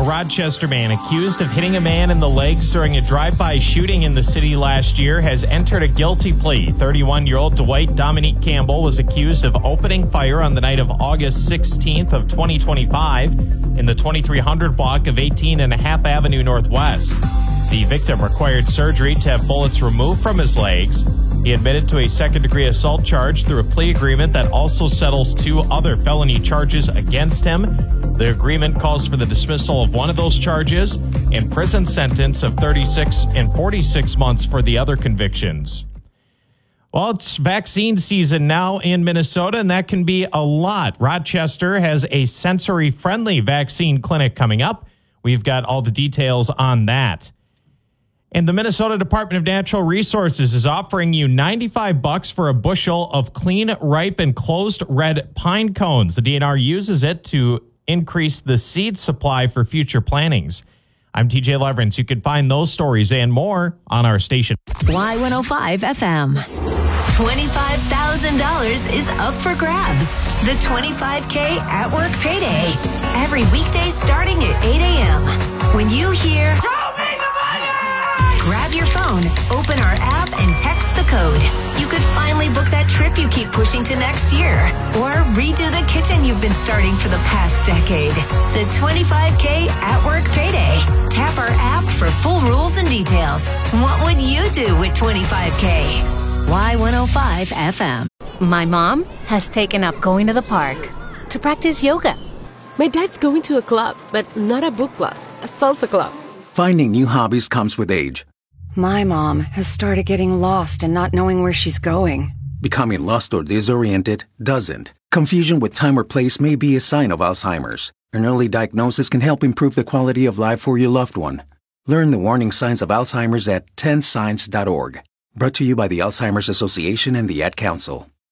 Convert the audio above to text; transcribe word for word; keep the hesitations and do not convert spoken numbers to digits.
A Rochester man accused of hitting a man in the legs during a drive-by shooting in the city last year has entered a guilty plea. thirty-one-year-old Dwight Dominique Campbell was accused of opening fire on the night of August sixteenth of twenty twenty-five in the twenty-three hundred block of eighteen and a half Avenue Northwest. The victim required surgery to have bullets removed from his legs. He admitted to a second-degree assault charge through a plea agreement that also settles two other felony charges against him. The agreement calls for the dismissal of one of those charges and prison sentence of thirty-six and forty-six months for the other convictions. Well, it's vaccine season now in Minnesota, and that can be a lot. Rochester has a sensory-friendly vaccine clinic coming up. We've got all the details on that. And the Minnesota Department of Natural Resources is offering you ninety-five bucks for a bushel of clean, ripe, and closed red pine cones. The D N R uses it to increase the seed supply for future plantings. I'm T J Leverance. You can find those stories and more on our station. Y one oh five F M. twenty-five thousand dollars is up for grabs. The twenty-five K at work payday. Every weekday starting at eight a.m. When you hear... grab your phone, open our app, and text the code. You could finally book that trip you keep pushing to next year. Or redo the kitchen you've been starting for the past decade. The twenty-five K at work payday. Tap our app for full rules and details. What would you do with twenty-five K? Y one oh five F M. My mom has taken up going to the park to practice yoga. My dad's going to a club, but not a book club, a salsa club. Finding new hobbies comes with age. My mom has started getting lost and not knowing where she's going. Becoming lost or disoriented doesn't. Confusion with time or place may be a sign of Alzheimer's. An early diagnosis can help improve the quality of life for your loved one. Learn the warning signs of Alzheimer's at ten signs dot org. Brought to you by the Alzheimer's Association and the Ad Council.